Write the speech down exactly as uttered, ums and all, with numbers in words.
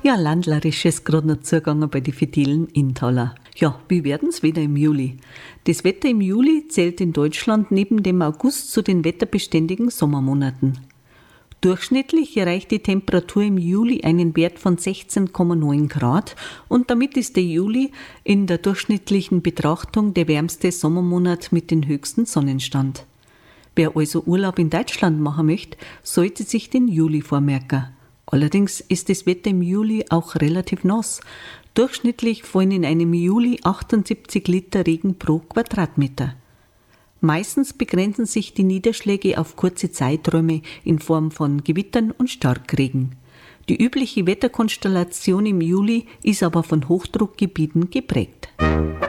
Ja, landlerisch ist gerade noch zugegangen bei den vidilen Inntaler. Ja, wie werden's Wetter im Juli? Das Wetter im Juli zählt in Deutschland neben dem August zu den wetterbeständigen Sommermonaten. Durchschnittlich erreicht die Temperatur im Juli einen Wert von sechzehn Komma neun Grad und damit ist der Juli in der durchschnittlichen Betrachtung der wärmste Sommermonat mit dem höchsten Sonnenstand. Wer also Urlaub in Deutschland machen möchte, sollte sich den Juli vormerken. Allerdings ist das Wetter im Juli auch relativ nass. Durchschnittlich fallen in einem Juli achtundsiebzig Liter Regen pro Quadratmeter. Meistens begrenzen sich die Niederschläge auf kurze Zeiträume in Form von Gewittern und Starkregen. Die übliche Wetterkonstellation im Juli ist aber von Hochdruckgebieten geprägt.